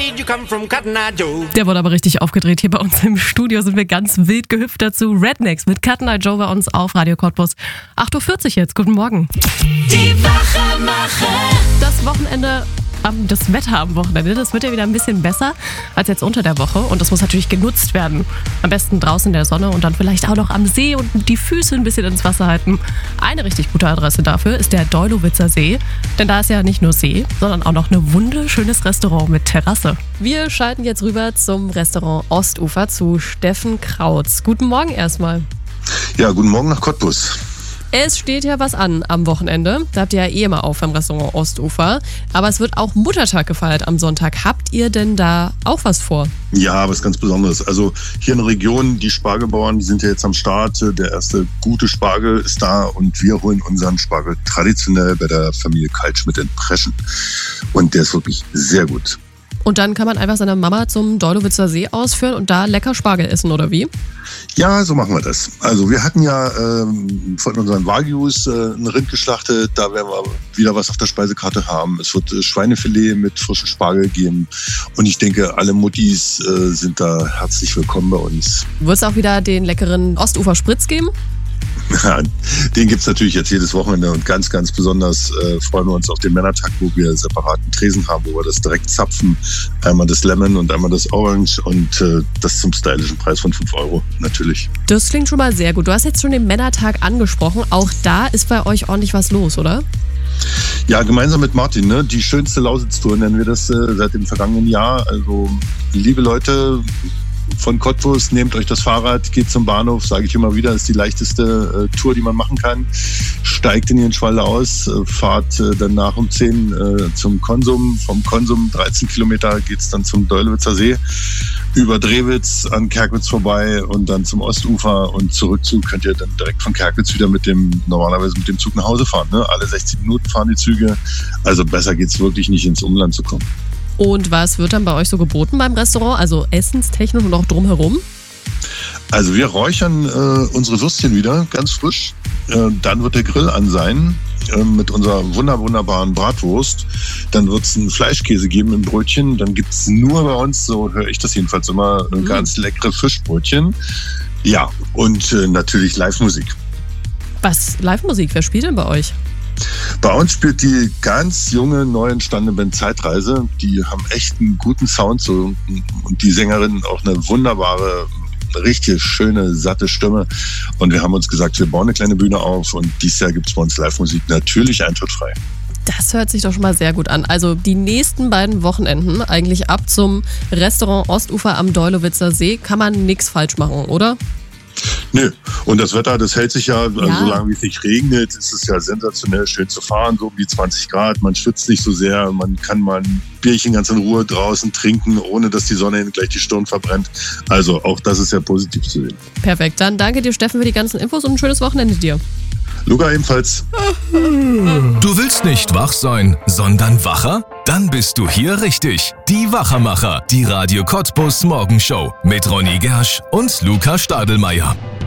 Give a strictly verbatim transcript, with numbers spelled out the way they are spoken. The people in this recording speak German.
did you come from, Cotton Eye Joe? Der wurde aber richtig aufgedreht. Hier bei uns im Studio sind wir ganz wild gehüpft dazu. Rednecks mit Cotton Eye Joe bei uns auf Radio Cottbus. acht Uhr vierzig jetzt. Guten Morgen. Die Wachermacher. Das Wochenende, ähm, das Wetter am Wochenende, das wird ja wieder ein bisschen besser als jetzt unter der Woche. Und das muss natürlich genutzt werden. Am besten draußen in der Sonne und dann vielleicht auch noch am See und die Füße ein bisschen ins Wasser halten. Eine richtig gute Adresse dafür ist der Deulowitzer See. Denn da ist ja nicht nur See, sondern auch noch ein wunderschönes Restaurant mit Terrasse. Wir schalten jetzt rüber zum Restaurant Ostufer zu Steffen Krautz. Guten Morgen erstmal. Ja, guten Morgen nach Cottbus. Es steht ja was an am Wochenende. Da habt ihr ja eh immer auf beim Restaurant Ostufer. Aber es wird auch Muttertag gefeiert am Sonntag. Habt ihr denn da auch was vor? Ja, was ganz Besonderes. Also hier in der Region, die Spargelbauern, die sind ja jetzt am Start. Der erste gute Spargel ist da und wir holen unseren Spargel traditionell bei der Familie Kaltschmidt in Preschen. Und der ist wirklich sehr gut. Und dann kann man einfach seine Mama zum Deulowitzer See ausführen und da lecker Spargel essen, oder wie? Ja, so machen wir das. Also wir hatten ja ähm, von unseren Wagyus äh, ein Rind geschlachtet. Da werden wir wieder was auf der Speisekarte haben. Es wird äh, Schweinefilet mit frischem Spargel geben. Und ich denke, alle Muttis äh, sind da herzlich willkommen bei uns. Wird es auch wieder den leckeren Ostufer-Spritz geben? Ja, den gibt es natürlich jetzt jedes Wochenende und ganz, ganz besonders äh, freuen wir uns auf den Männertag, wo wir separaten Tresen haben, wo wir das direkt zapfen. Einmal das Lemon und einmal das Orange und äh, das zum stylischen Preis von fünf Euro natürlich. Das klingt schon mal sehr gut. Du hast jetzt schon den Männertag angesprochen. Auch da ist bei euch ordentlich was los, oder? Ja, gemeinsam mit Martin, ne? Die schönste Lausitz-Tour nennen wir das äh, seit dem vergangenen Jahr. Also liebe Leute von Cottbus, nehmt euch das Fahrrad, geht zum Bahnhof, sage ich immer wieder, ist die leichteste äh, Tour, die man machen kann. Steigt in den Schwalde aus, äh, fahrt äh, dann nach um zehn äh, zum Konsum. Vom Konsum dreizehn Kilometer geht es dann zum Deulowitzer See, über Drewitz an Kerkwitz vorbei und dann zum Ostufer und zurück zu könnt ihr dann direkt von Kerkwitz wieder mit dem, normalerweise mit dem Zug nach Hause fahren. Ne? Alle sechzig Minuten fahren die Züge, also besser geht's wirklich nicht, ins Umland zu kommen. Und was wird dann bei euch so geboten beim Restaurant? Also essenstechnisch und auch drumherum? Also wir räuchern äh, unsere Würstchen wieder, ganz frisch. Äh, dann wird der Grill an sein äh, mit unserer wunder, wunderbaren Bratwurst. Dann wird es einen Fleischkäse geben im Brötchen. Dann gibt es nur bei uns, so höre ich das jedenfalls immer, mhm. ganz leckere Fischbrötchen. Ja, und äh, natürlich Live-Musik. Was? Live-Musik? Wer spielt denn bei euch? Bei uns spielt die ganz junge, neu entstandene Band Zeitreise. Die haben echt einen guten Sound so, und die Sängerin auch eine wunderbare, richtig schöne, satte Stimme. Und wir haben uns gesagt, wir bauen eine kleine Bühne auf und dieses Jahr gibt es bei uns Live-Musik, natürlich eintrittfrei. Das hört sich doch schon mal sehr gut an. Also die nächsten beiden Wochenenden, eigentlich ab zum Restaurant Ostufer am Deulowitzer See, kann man nichts falsch machen, oder? Nö, und das Wetter, das hält sich ja, also Ja. solange wie es nicht regnet, ist es ja sensationell schön zu fahren, so um die zwanzig Grad, man schwitzt nicht so sehr, man kann mal ein Bierchen ganz in Ruhe draußen trinken, ohne dass die Sonne ihnen gleich die Stirn verbrennt. Also auch das ist ja positiv zu sehen. Perfekt, dann danke dir Steffen für die ganzen Infos und ein schönes Wochenende dir. Luca ebenfalls. Du willst nicht wach sein, sondern wacher? Dann bist du hier richtig. Die Wachermacher, die Radio Cottbus Morgenshow mit Ronny Gersch und Luca Stadelmeier.